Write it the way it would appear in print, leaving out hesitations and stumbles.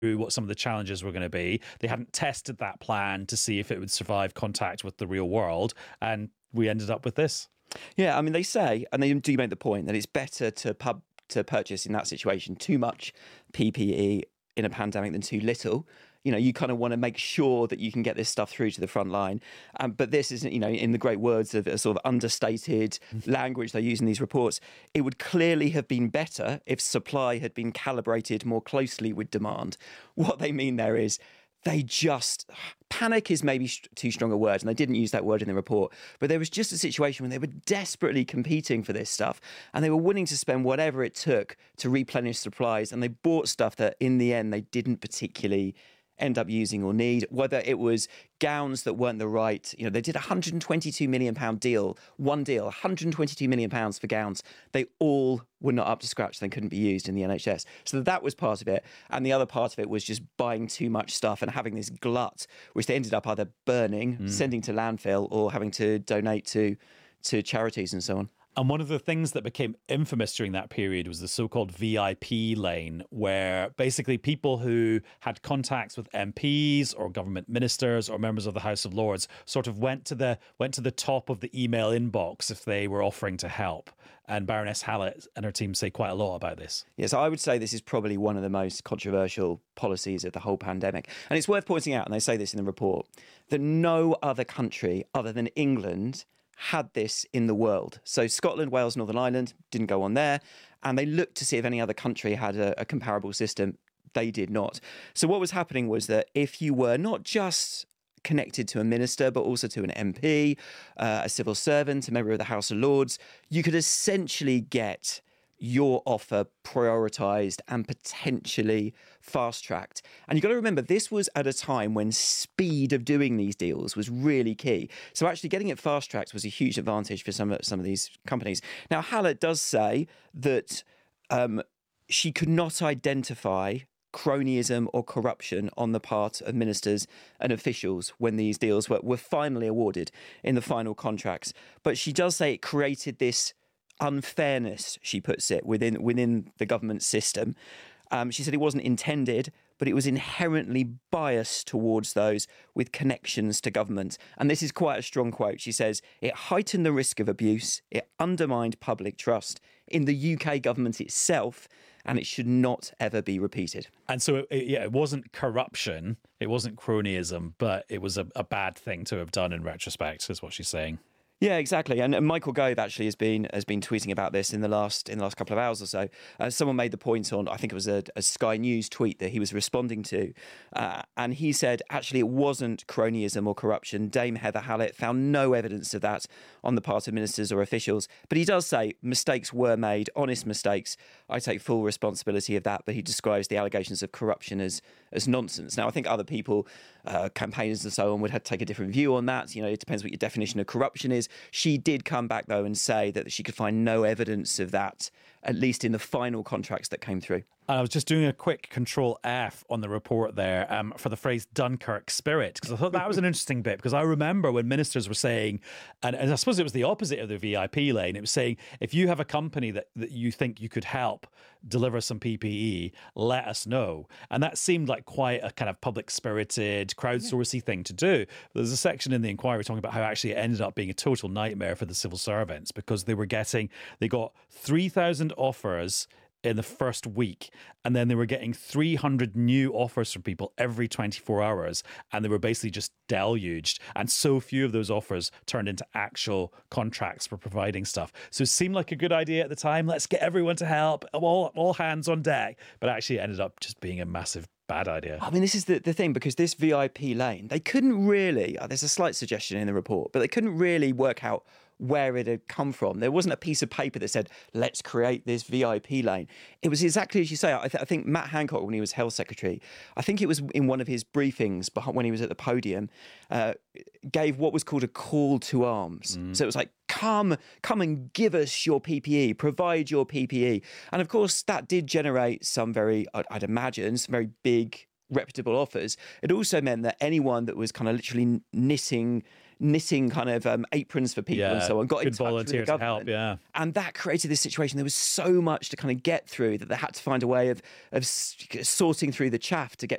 what some of the challenges were going to be. They hadn't tested that plan to see if it would survive contact with the real world. And we ended up with this. Yeah, I mean, they say, and they do make the point, that it's better to purchase in that situation too much PPE in a pandemic than too little. You know, you kind of want to make sure that you can get this stuff through to the front line. But this isn't, you know, in the great words of a sort of understated language they use in these reports, it would clearly have been better if supply had been calibrated more closely with demand. What they mean there is they just... Panic is maybe too strong a word, and they didn't use that word in the report, but there was just a situation when they were desperately competing for this stuff, and they were willing to spend whatever it took to replenish supplies, and they bought stuff that in the end they didn't particularly end up using or need, whether it was gowns that weren't the right, you know, they did a £122 million deal, one deal, £122 million for gowns. They all were not up to scratch. They couldn't be used in the NHS. So that was part of it. And the other part of it was just buying too much stuff and having this glut, which they ended up either burning, sending to landfill, or having to donate to charities and so on. And one of the things that became infamous during that period was the so-called VIP lane, where basically people who had contacts with MPs or government ministers or members of the House of Lords sort of went to the top of the email inbox if they were offering to help. And Baroness Hallett and her team say quite a lot about this. Yes, I would say this is probably one of the most controversial policies of the whole pandemic. And it's worth pointing out, and they say this in the report, that no other country other than England had this in the world. So Scotland, Wales, Northern Ireland didn't go on there, and they looked to see if any other country had a comparable system. They did not. So what was happening was that if you were not just connected to a minister, but also to an MP, a civil servant, a member of the House of Lords, you could essentially get your offer prioritised and potentially fast-tracked. And you've got to remember, this was at a time when speed of doing these deals was really key. So actually getting it fast-tracked was a huge advantage for some of these companies. Now, Hallett does say that she could not identify cronyism or corruption on the part of ministers and officials when these deals were finally awarded in the final contracts. But she does say it created this unfairness, she puts it, within the government system. She said it wasn't intended, but it was inherently biased towards those with connections to government. And this is quite a strong quote. She says, it heightened the risk of abuse, it undermined public trust in the UK government itself, and it should not ever be repeated. And so, it wasn't corruption, it wasn't cronyism, but it was a bad thing to have done in retrospect, is what she's saying. Yeah, exactly. And Michael Gove actually has been tweeting about this in the last couple of hours or so. Someone made the point on, I think it was a Sky News tweet that he was responding to, and he said actually it wasn't cronyism or corruption. Dame Heather Hallett found no evidence of that on the part of ministers or officials. But he does say mistakes were made, honest mistakes. I take full responsibility of that. But he describes the allegations of corruption as nonsense. Now, I think other people, campaigners and so on, would have to take a different view on that. You know, it depends what your definition of corruption is. She did come back, though, and say that she could find no evidence of that, at least in the final contracts that came through. And I was just doing a quick Control F on the report there for the phrase Dunkirk spirit, because I thought that was an interesting bit, because I remember when ministers were saying, and I suppose it was the opposite of the VIP lane, it was saying, if you have a company that you think you could help deliver some PPE, let us know. And that seemed like quite a kind of public-spirited, crowdsourcing thing to do. But there's a section in the inquiry talking about how actually it ended up being a total nightmare for the civil servants, because they got 3,000 offers in the first week, and then they were getting 300 new offers from people every 24 hours, and they were basically just deluged, and so few of those offers turned into actual contracts for providing stuff. So it seemed like a good idea at the time, let's get everyone to help, all hands on deck, but actually it ended up just being a massive bad idea. I mean, this is the thing, because this VIP lane, they couldn't really, there's a slight suggestion in the report, but they couldn't really work out where it had come from. There wasn't a piece of paper that said, let's create this VIP lane. It was exactly as you say. I think Matt Hancock, when he was Health Secretary, I think it was in one of his briefings when he was at the podium, gave what was called a call to arms. So it was like, come and give us your PPE, provide your PPE. And of course, that did generate some I'd imagine, some very big, reputable offers. It also meant that anyone that was kind of literally knitting kind of aprons for people and so on got in touch with the government. And that created this situation. There was so much to kind of get through that they had to find a way of sorting through the chaff to get